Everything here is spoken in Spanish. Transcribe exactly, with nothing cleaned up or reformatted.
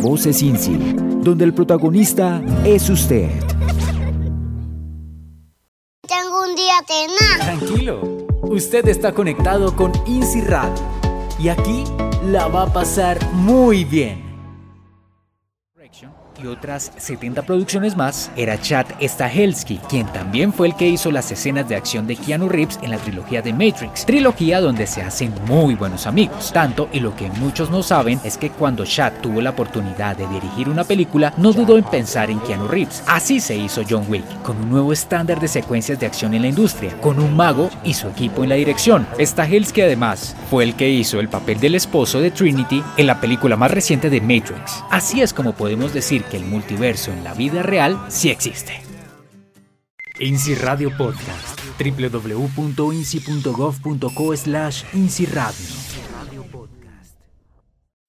Voces INSI, donde el protagonista es usted. Tengo un día tenaz. Tranquilo, usted está conectado con INSI Radio y aquí la va a pasar muy bien. Y otras setenta producciones más, era Chad Stahelski, quien también fue el que hizo las escenas de acción de Keanu Reeves en la trilogía de Matrix, trilogía donde se hacen muy buenos amigos. Tanto, y lo que muchos no saben, es que cuando Chad tuvo la oportunidad de dirigir una película, no dudó en pensar en Keanu Reeves. Así se hizo John Wick, con un nuevo estándar de secuencias de acción en la industria, con un mago y su equipo en la dirección. Stahelski además fue el que hizo el papel del esposo de Trinity en la película más reciente de Matrix. Así es como podemos decir que el multiverso en la vida real sí existe. INSI Radio Podcast, doble u doble u doble u punto insi punto gov punto co slash INSI Radio.